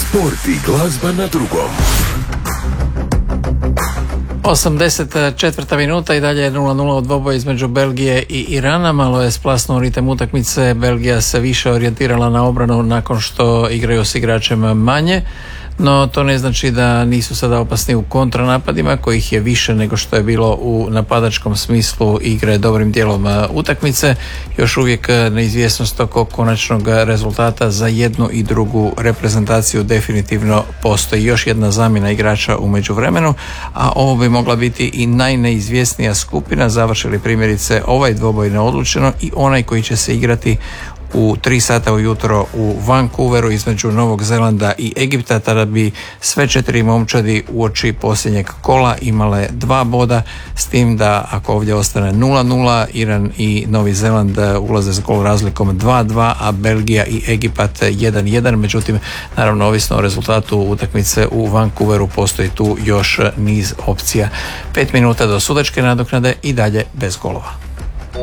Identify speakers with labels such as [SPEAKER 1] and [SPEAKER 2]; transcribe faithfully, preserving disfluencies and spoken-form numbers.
[SPEAKER 1] Sport i glazba na drugom.
[SPEAKER 2] osamdeset četvrta minuta i dalje je nula nula u dvoboju između Belgije i Irana. Malo je splasnuo ritem utakmice. Belgija se više orijentirala na obranu nakon što igraju s igračem manje, no to ne znači da nisu sada opasni u kontranapadima kojih je više nego što je bilo u napadačkom smislu igre dobrim dijelom utakmice. Još uvijek neizvjesnost oko konačnog rezultata za jednu i drugu reprezentaciju definitivno postoji. Još jedna zamjena igrača u međuvremenu, a ovo bi mogla biti i najneizvjesnija skupina. Završili primjerice ovaj dvoboj neodlučeno i onaj koji će se igrati u tri sata ujutro u Vancouveru između Novog Zelanda i Egipta. Tada bi sve četiri momčadi uoči posljednjeg kola imale dva boda, s tim da ako ovdje ostane nula nula, Iran i Novi Zeland ulaze s gol razlikom dva dva, a Belgija i Egipat jedan jedan. Međutim, naravno, ovisno o rezultatu utakmice u Vancouveru postoji tu još niz opcija. Pet minuta do sudačke nadoknade i dalje bez golova.